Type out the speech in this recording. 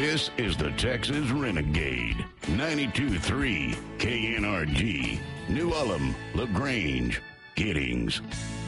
This is the Texas Renegade. 92.3 KNRG. New Ulm, LaGrange, Giddings.